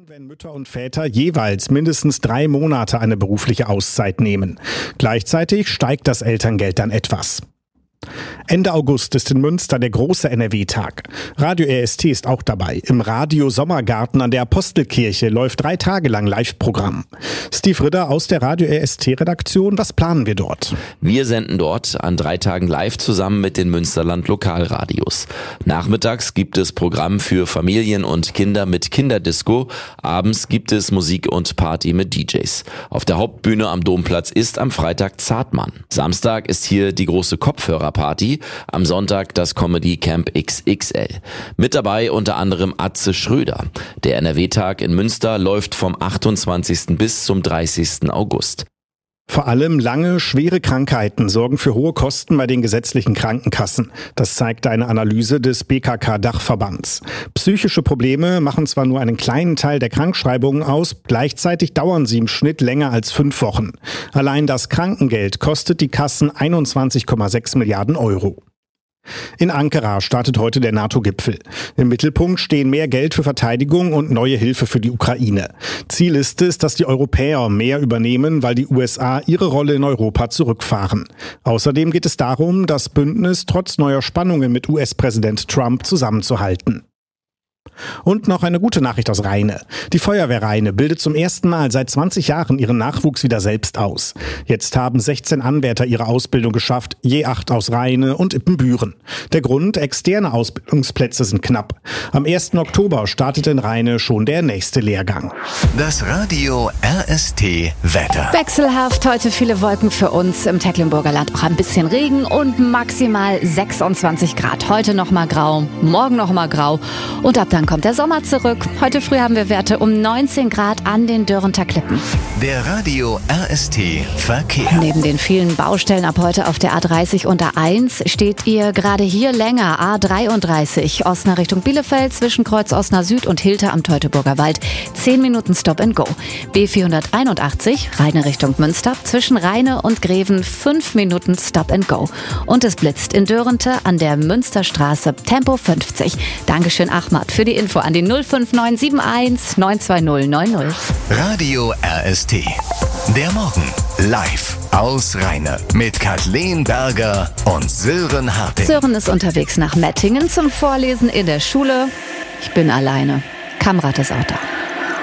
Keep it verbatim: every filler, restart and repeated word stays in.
wenn Mütter und Väter jeweils mindestens drei Monate eine berufliche Auszeit nehmen. Gleichzeitig steigt das Elterngeld dann etwas. Ende August ist in Münster der große N R W-Tag. Radio R S T ist auch dabei. Im Radio Sommergarten an der Apostelkirche läuft drei Tage lang Live-Programm. Steve Ritter aus der Radio R S T-Redaktion, was planen wir dort? Wir senden dort an drei Tagen live zusammen mit den Münsterland Lokalradios. Nachmittags gibt es Programm für Familien und Kinder mit Kinderdisco. Abends gibt es Musik und Party mit D Js. Auf der Hauptbühne am Domplatz ist am Freitag Zartmann. Samstag ist hier die große Kopfhörer Party, am Sonntag das Comedy Camp X X L. Mit dabei unter anderem Atze Schröder. Der N R W-Tag in Münster läuft vom achtundzwanzigsten bis zum dreißigsten August. Vor allem lange, schwere Krankheiten sorgen für hohe Kosten bei den gesetzlichen Krankenkassen. Das zeigt eine Analyse des B K K-Dachverbands. Psychische Probleme machen zwar nur einen kleinen Teil der Krankschreibungen aus, gleichzeitig dauern sie im Schnitt länger als fünf Wochen. Allein das Krankengeld kostet die Kassen einundzwanzig Komma sechs Milliarden Euro. In Ankara startet heute der NATO-Gipfel. Im Mittelpunkt stehen mehr Geld für Verteidigung und neue Hilfe für die Ukraine. Ziel ist es, dass die Europäer mehr übernehmen, weil die U S A ihre Rolle in Europa zurückfahren. Außerdem geht es darum, das Bündnis trotz neuer Spannungen mit U S-Präsident Trump zusammenzuhalten. Und noch eine gute Nachricht aus Rheine. Die Feuerwehr Rheine bildet zum ersten Mal seit zwanzig Jahren ihren Nachwuchs wieder selbst aus. Jetzt haben sechzehn Anwärter ihre Ausbildung geschafft, je acht aus Rheine und Ippenbüren. Der Grund, externe Ausbildungsplätze sind knapp. Am ersten Oktober startet in Rheine schon der nächste Lehrgang. Das Radio R S T Wetter. Wechselhaft, heute viele Wolken für uns, im Tecklenburger Land auch ein bisschen Regen und maximal sechsundzwanzig Grad. Heute noch mal grau, morgen noch mal grau und ab dann kommt der Sommer zurück. Heute früh haben wir Werte um neunzehn Grad an den Dörrenter Klippen. Der Radio R S T Verkehr. Neben den vielen Baustellen ab heute auf der A dreißig und A eins steht ihr gerade hier länger. A dreiunddreißig Osnabrück Richtung Bielefeld zwischen Kreuz Osnabrück Süd und Hilter am Teutoburger Wald. zehn Minuten Stop and Go. B vierhunderteinundachtzig Rheine Richtung Münster zwischen Rheine und Greven fünf Minuten Stop and Go. Und es blitzt in Dörrente an der Münsterstraße Tempo fünfzig. Dankeschön Ahmad für die Info an die null fünf neun sieben eins neun zwei null neun null. Radio R S T. Der Morgen live aus Rheine mit Kathleen Berger und Sören Harting. Sören ist unterwegs nach Mettingen zum Vorlesen in der Schule. Ich bin alleine. Kamrat ist auch da.